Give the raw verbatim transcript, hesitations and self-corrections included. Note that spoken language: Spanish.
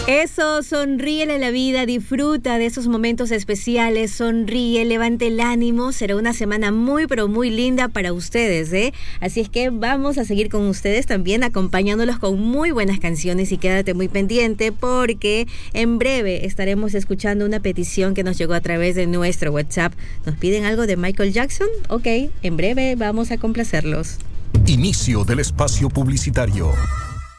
Eso, sonríele a la vida, disfruta de esos momentos especiales, sonríe, levante el ánimo, será una semana muy pero muy linda para ustedes, ¿eh? Así es que vamos a seguir con ustedes también acompañándolos con muy buenas canciones y quédate muy pendiente porque en breve estaremos escuchando una petición que nos llegó a través de nuestro WhatsApp. ¿Nos piden algo de Michael Jackson? Ok, en breve vamos a complacerlos. Inicio del espacio publicitario.